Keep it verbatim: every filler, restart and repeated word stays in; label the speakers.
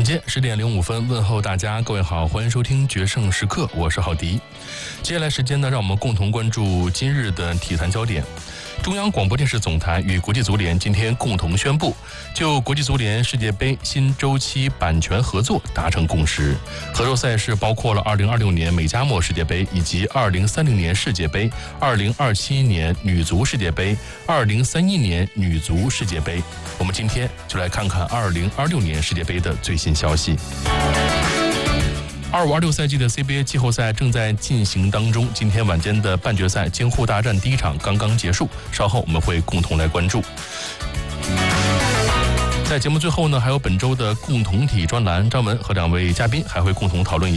Speaker 1: 晚间十点零五分，问候大家，各位好，欢迎收听决胜时刻，我是郝迪。接下来时间呢，让我们共同关注今日的体坛焦点。中央广播电视总台与国际足联今天共同宣布，就国际足联世界杯新周期版权合作达成共识。合作赛事包括了二零二六年美加墨世界杯以及二零三零年世界杯、二零二七年女足世界杯、二零三一年女足世界杯。我们今天就来看看二零二六年世界杯的最新消息。二五二六赛季的 C B A 季后赛正在进行当中，今天晚间的半决赛京沪大战第一场刚刚结束，稍后我们会共同来关注。在节目最后呢，还有本周的共同体专栏，张文和两位嘉宾还会共同讨论一